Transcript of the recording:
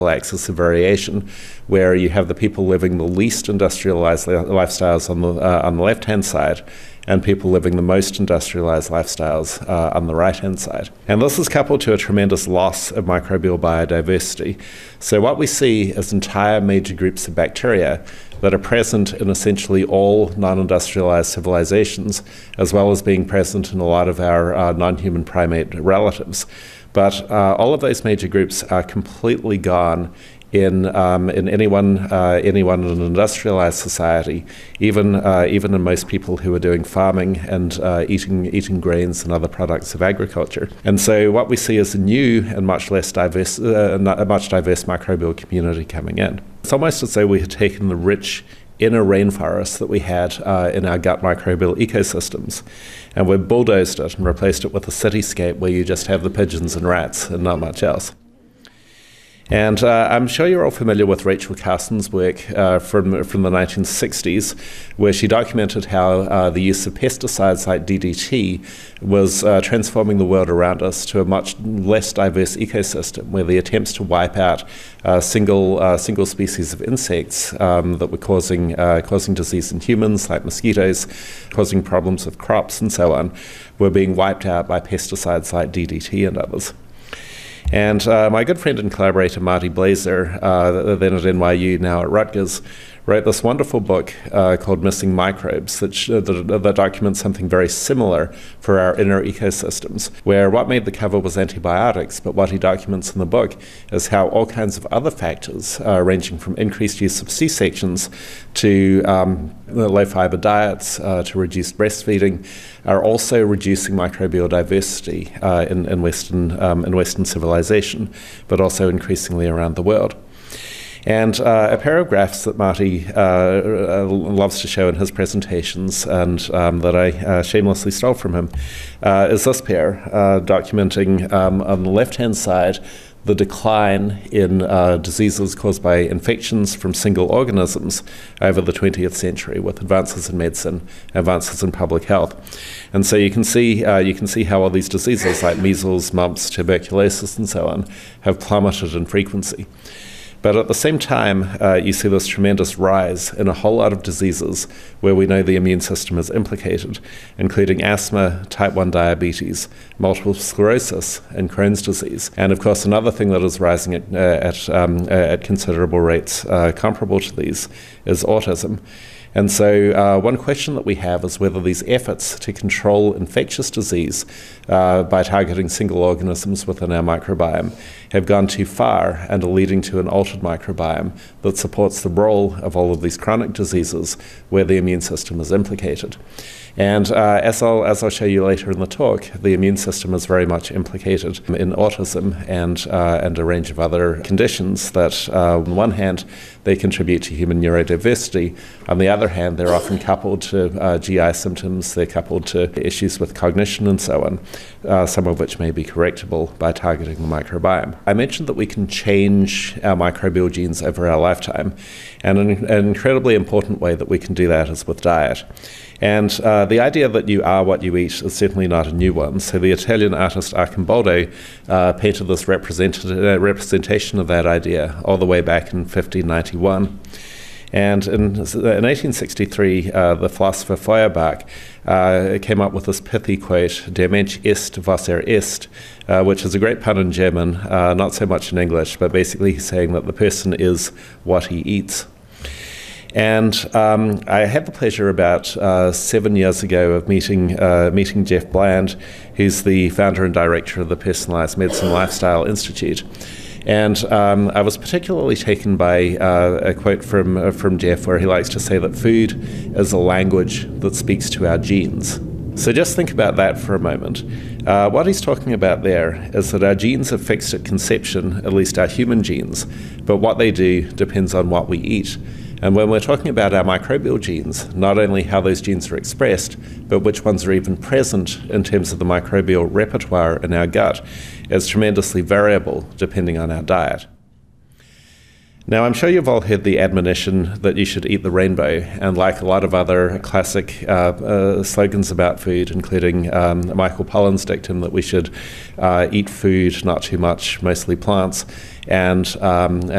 axis of variation, where you have the people living the least industrialized lifestyles on the left-hand side, and people living the most industrialized lifestyles on the right-hand side. And this is coupled to a tremendous loss of microbial biodiversity. So what we see is entire major groups of bacteria that are present in essentially all non-industrialized civilizations, as well as being present in a lot of our non-human primate relatives. But all of those major groups are completely gone in anyone in an industrialized society, even in most people who are doing farming and eating grains and other products of agriculture. And so what we see is a new and much less diverse, microbial community coming in. It's almost as though we had taken the rich inner rainforest that we had in our gut microbial ecosystems, and we've bulldozed it and replaced it with a cityscape where you just have the pigeons and rats and not much else. And I'm sure you're all familiar with Rachel Carson's work from the 1960s, where she documented how the use of pesticides like DDT was transforming the world around us to a much less diverse ecosystem, where the attempts to wipe out single species of insects that were causing disease in humans, like mosquitoes, causing problems with crops and so on, were being wiped out by pesticides like DDT and others. And my good friend and collaborator Marty Blaser, then at NYU, now at Rutgers, wrote this wonderful book called Missing Microbes that documents something very similar for our inner ecosystems, where what made the cover was antibiotics, but what he documents in the book is how all kinds of other factors, ranging from increased use of C-sections to low-fiber diets to reduced breastfeeding, are also reducing microbial diversity in Western civilization, but also increasingly around the world. And a pair of graphs that Marty loves to show in his presentations, and that I shamelessly stole from him, is this pair, documenting on the left-hand side the decline in diseases caused by infections from single organisms over the 20th century, with advances in medicine, advances in public health. And so you can see how all these diseases like measles, mumps, tuberculosis, and so on have plummeted in frequency. But at the same time, you see this tremendous rise in a whole lot of diseases where we know the immune system is implicated, including asthma, type 1 diabetes, multiple sclerosis, and Crohn's disease. And of course, another thing that is rising at considerable rates comparable to these is autism. And so one question that we have is whether these efforts to control infectious disease by targeting single organisms within our microbiome have gone too far and are leading to an altered microbiome that supports the role of all of these chronic diseases where the immune system is implicated. And as I'll show you later in the talk, the immune system is very much implicated in autism and a range of other conditions that, on one hand, they contribute to human neurodiversity. On the other hand, they're often coupled to GI symptoms, they're coupled to issues with cognition and so on, some of which may be correctable by targeting the microbiome. I mentioned that we can change our microbial genes over our lifetime, and an incredibly important way that we can do that is with diet. And the idea that you are what you eat is certainly not a new one. So the Italian artist Arcimboldo painted this representation of that idea all the way back in 1591. And in 1863, the philosopher Feuerbach came up with this pithy quote, Der Mensch ist, was ist, which is a great pun in German, not so much in English, but basically he's saying that the person is what he eats. And I had the pleasure about 7 years ago of meeting Jeff Bland, who's the founder and director of the Personalized Medicine Lifestyle Institute. And I was particularly taken by a quote from Jeff where he likes to say that food is a language that speaks to our genes. So just think about that for a moment. What he's talking about there is that our genes are fixed at conception, at least our human genes, but what they do depends on what we eat. And when we're talking about our microbial genes, not only how those genes are expressed, but which ones are even present in terms of the microbial repertoire in our gut, is tremendously variable depending on our diet. Now, I'm sure you've all heard the admonition that you should eat the rainbow, and like a lot of other classic slogans about food, including Michael Pollan's dictum that we should eat food, not too much, mostly plants, and